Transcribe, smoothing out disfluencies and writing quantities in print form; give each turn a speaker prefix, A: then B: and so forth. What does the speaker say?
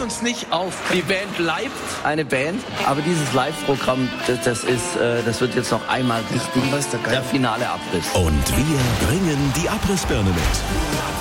A: uns nicht auf. Die Band bleibt
B: eine Band, aber dieses Live-Programm, das wird jetzt noch einmal richtig der finale Abriss.
C: Und wir bringen die Abrissbirne mit.